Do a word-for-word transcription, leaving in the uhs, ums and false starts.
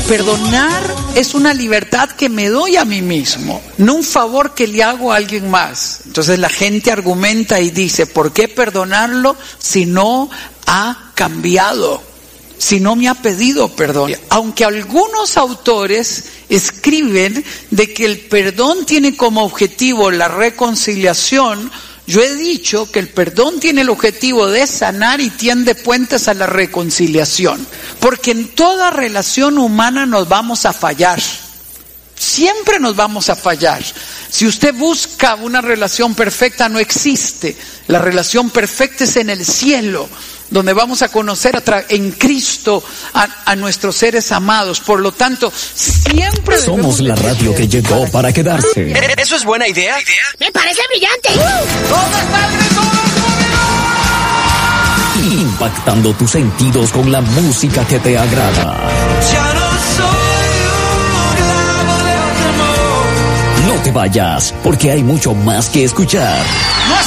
Perdonar es una libertad que me doy a mí mismo, no un favor que le hago a alguien más. Entonces la gente argumenta y dice, ¿por qué perdonarlo si no ha cambiado? Si no me ha pedido perdón. Aunque algunos autores escriben de que el perdón tiene como objetivo la reconciliación, yo he dicho que el perdón tiene el objetivo de sanar y tiende puentes a la reconciliación. Porque en toda relación humana nos vamos a fallar. Siempre nos vamos a fallar. Si usted busca una relación perfecta, no existe. La relación perfecta es en el cielo, donde vamos a conocer a tra- en Cristo a, a nuestros seres amados. Por lo tanto, siempre somos la radio que llegó para, para quedarse. ¿Eso es buena idea? ¡Me parece brillante! ¿Dónde está el grito del público? Impactando tus sentidos con la música que te agrada. Ya no soy un clavo de amor. No te vayas, porque hay mucho más que escuchar. No es